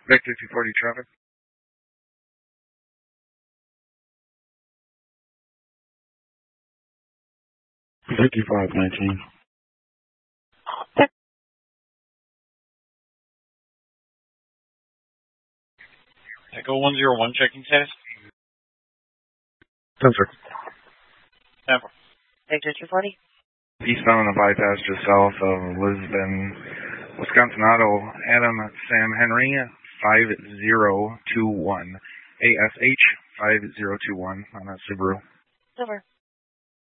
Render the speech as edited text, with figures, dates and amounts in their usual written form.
Victor 240 traffic. 5519. Echo 101 checking status. 10 sir. 10 4. Victor 240. Eastbound on the bypass just south of Lisbon, Wisconsin Auto, Adam Sam Henry 5021. ASH 5021 on a Subaru. Over.